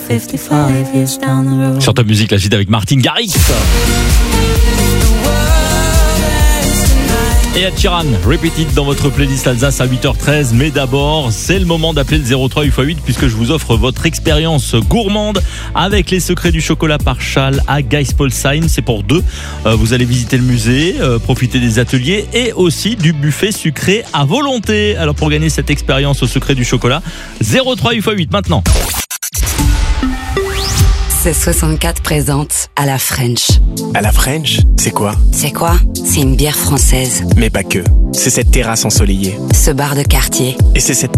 55 years down the road. Sur Top Music, la suite avec Martin Garrix. Et Ed Sheeran, Repeat It dans votre playlist Alsace à 8h13. Mais d'abord, c'est le moment d'appeler le 03 8x8 puisque je vous offre votre expérience gourmande avec les secrets du chocolat par Châle à Geispolsheim. C'est pour deux. Vous allez visiter le musée, profiter des ateliers et aussi du buffet sucré à volonté. Alors pour gagner cette expérience au secret du chocolat, 03 8x8 maintenant. C'est 64 présente à la French. À la French, c'est quoi? C'est quoi? C'est une bière française. Mais pas que. C'est cette terrasse ensoleillée. Ce bar de quartier. Et c'est cette